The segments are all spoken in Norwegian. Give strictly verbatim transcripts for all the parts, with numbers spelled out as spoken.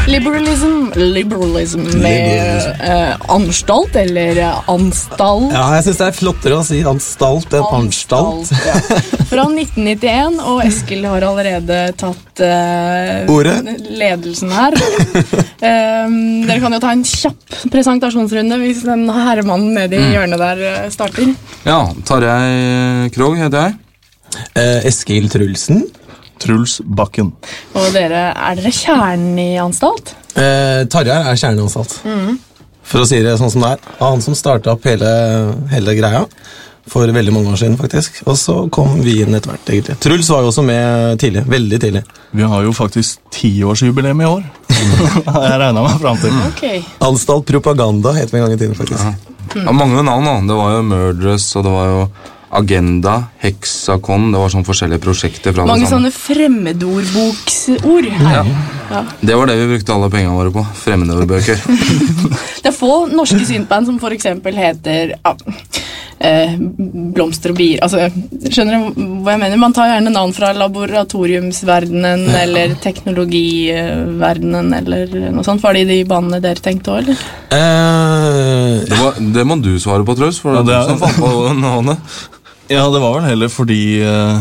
Liberalism, liberalism med uh, anstalt eller anstalt. Ja, jeg synes det er flottere å si anstalt enn anstalt. Ja. Fra nitten nittien, og Eskil har allerede tatt uh, Ordet. ledelsen her. um, dere kan jo ta en kjapp presentasjonsrunde hvis den herremannen nede i hjørnet der uh, starter. Ja, Tarjei Krog heter jeg. Eh, Eskil Trulsen. Truls Bakken. Og dere, er dere kjernen i anstalt? Eh, Tarjei er kjerneanstalt. Mm. For å si det sånn som det er. Han som startet opp hele, hele greia for veldig mange år siden, faktisk. Og så kom vi inn etter hvert, egentlig. Truls var jo også med tidlig, veldig tidlig. Vi har jo faktisk tiårsjubileum i år. Jeg regnet meg frem til. Okay. Anstalt Propaganda heter vi en gang i tiden, faktisk. Ja. Ja, mange navn da. Det var jo Murderous, og det var jo Agenda, Hexacon, det var sånne forskjellige prosjekter fra mange det samme. sånne fremmedordboksord her. Ja. Ja. Det var det vi brukte alle pengene våre på, fremmedordbøker. Det er få norske syntband som for eksempel heter ja, eh, Blomster og bier. Altså, skjønner du hva jeg mener? Man tar gjerne navn fra laboratoriumsverdenen ja. Eller teknologiverdenen eller noe sånt. Var det i de bandene dere tenkte også, eller? Uh, det, var, det må du svare på, Trøs, for ja, det er du som fant på navnet. Ja, det var vel heller fordi uh,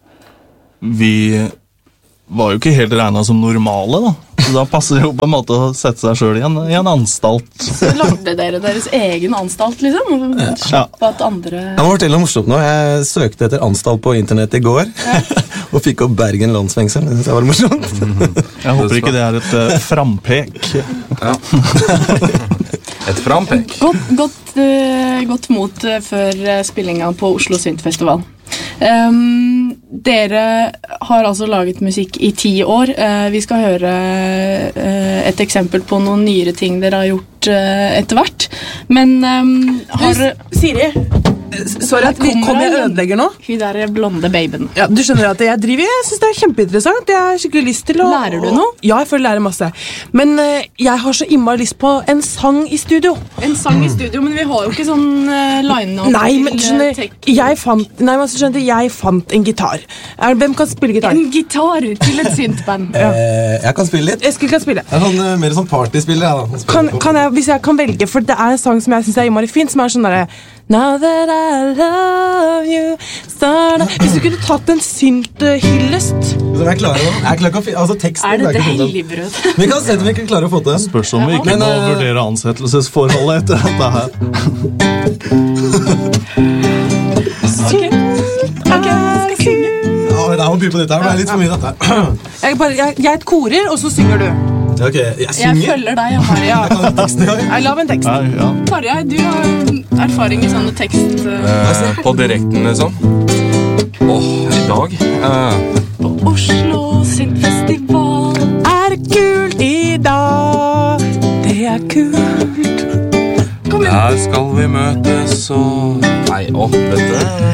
vi var jo ikke helt regnet som normale, da. Så da passer det jo på en måte å sette seg selv i en, i en anstalt. Så lagde dere deres egen anstalt, liksom? Slapp at andre... Jeg må fortelle noe morsomt nå. Jeg søkte etter anstalt på internett i går, ja. Og fikk opp Bergen landsfengsel. Det synes jeg var morsomt. Mm-hmm. Jeg håper ikke det er et uh, frampek. Ja. Et frampek. Godt, godt, uh, godt mot uh, før uh, spillingen på Oslo Syntfestival. Um, dere har altså laget musikk i ti år. Uh, vi skal høre uh, et eksempel på noen nyere ting dere har gjort uh, etter hvert. Men um, har... Siri, sorry at vi kommer jeg ødelegger nå. Hun der blonde babyen. Ja, du skjønner at jeg driver, jeg synes det er kjempeinteressant. Jeg har skikkelig lyst til å... Lærer du noe? Ja, jeg føler lærer masse. Men uh, jeg har så innmari lyst på en sang i studio. En sang i studio, men vi har jo ikke sånn uh, line-up. Nei, men skjønner, jeg fant, nei, men skjønner, jeg fant en gitar. Er, hvem kan spille gitar? En gitar til et syntband. Ja. Eh, jeg kan spille litt. Eskil kan spille. Jeg er sånn, uh, mer sånn partyspiller, ja, da. Kan, kan jeg, hvis jeg kan velge, for det er en sang som jeg synes er innmari fint, som er sånn der... Now that I love you start... Hvis du kunne tatt en synt-hyllest. Så jeg klarer å... Jeg klarer ikke å... Altså, teksten... Er det deiligbrød? Vi kan se om vi ikke klarer å få til den. Spørs om vi ikke Men, må uh, vurdere ansettelsesforholdet etter dette her. Ok. Ok, jeg skal synge. Ja, det er å by på dette her. Det er litt for mye dette her. Jeg, bare, jeg, jeg korer, og så synger du. Ok, jeg synger. Jeg følger deg, Amari. Ja. Jeg kan ha teksten i gang. Jeg laver en tekst. Nei, ja. Tarjei, du har erfaring i sånne tekst... Eh, på direkten, liksom. Åh, oh, i dag. Eh. På Oslo Syntfestival. Er det kult i dag? Det er kult. Der skal vi møtes og... Nei, åh, vet du.